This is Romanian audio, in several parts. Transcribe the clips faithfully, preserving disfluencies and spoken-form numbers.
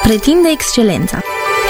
Pretinde excelența.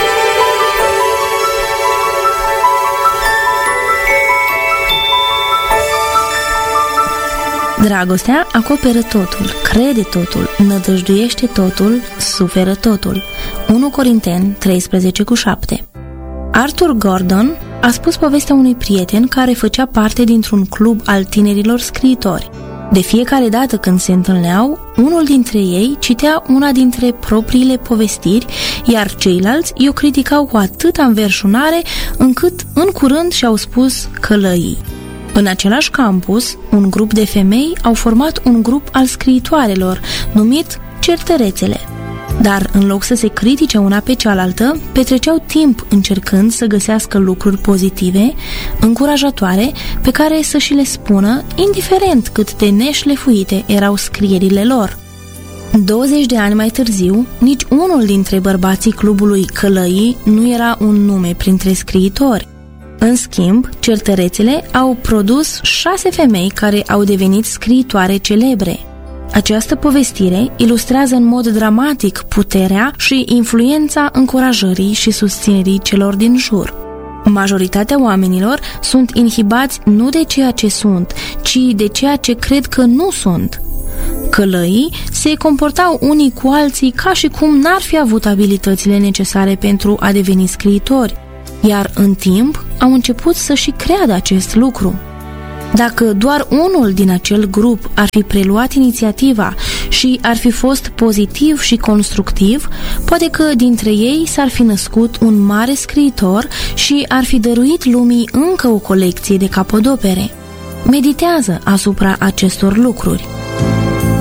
Dragostea acoperă totul, crede totul, nădăjduiește totul, suferă totul. unu Corinteni treisprezece cu șapte. Arthur Gordon a spus povestea unui prieten care făcea parte dintr-un club al tinerilor scriitori. De fiecare dată când se întâlneau, unul dintre ei citea una dintre propriile povestiri, iar ceilalți i-o criticau cu atâta înverșunare încât în curând și-au spus călăii. În același campus, un grup de femei au format un grup al scriitoarelor, numit Certărețele. Dar în loc să se critique una pe cealaltă, petreceau timp încercând să găsească lucruri pozitive, încurajatoare, pe care să și le spună, indiferent cât de neșlefuite erau scrierile lor. douăzeci de ani mai târziu, nici unul dintre bărbații clubului Călăii nu era un nume printre scriitori. În schimb, Certărețele au produs șase femei care au devenit scriitoare celebre. Această povestire ilustrează în mod dramatic puterea și influența încurajării și susținerii celor din jur. Majoritatea oamenilor sunt inhibați nu de ceea ce sunt, ci de ceea ce cred că nu sunt. Călăii se comportau unii cu alții ca și cum n-ar fi avut abilitățile necesare pentru a deveni scriitori, iar în timp au început să și creadă acest lucru. Dacă doar unul din acel grup ar fi preluat inițiativa și ar fi fost pozitiv și constructiv, poate că dintre ei s-ar fi născut un mare scriitor și ar fi dăruit lumii încă o colecție de capodopere. Meditează asupra acestor lucruri.